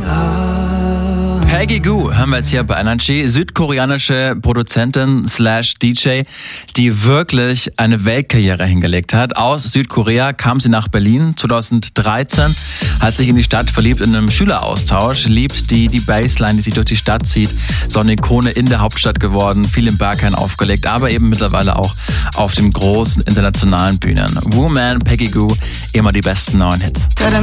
Peggy Gou hören wir jetzt hier bei Energy, südkoreanische Produzentin / DJ, die wirklich eine Weltkarriere hingelegt hat. Aus Südkorea kam sie nach Berlin 2013, hat sich in die Stadt verliebt in einem Schüleraustausch, liebt die Bassline, die sich durch die Stadt zieht, so eine Ikone in der Hauptstadt geworden, viel im Berghain aufgelegt, aber eben mittlerweile auch auf den großen internationalen Bühnen. Woman, Peggy Gou, immer die besten neuen Hits.